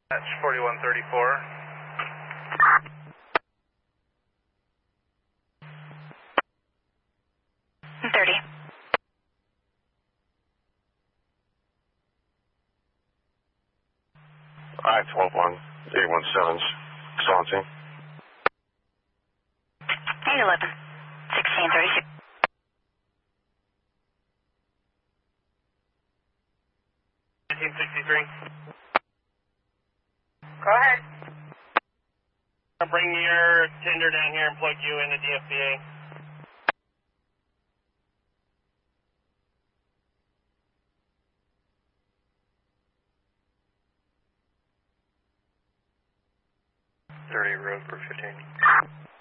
That's 4134. 30. I-12-1, 817's, Swansea. 811. 1636. 1963. Go ahead. I'll bring your tender down here and plug you into DFBA. Road for 15.